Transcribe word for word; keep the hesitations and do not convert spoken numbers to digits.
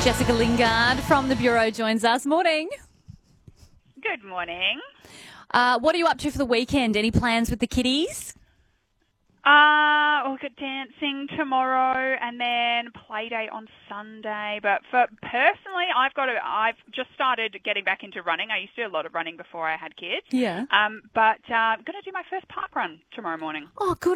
Jessica Lingard from the Bureau joins us. Morning. Good morning. Uh, what are you up to for the weekend? Any plans with the kiddies? Uh, we've got dancing tomorrow and then play day on Sunday. But for personally, I've got to, I've just started getting back into running. I used to do a lot of running before I had kids. Yeah. Um, but uh, I'm going to do my first park run tomorrow morning. Oh, good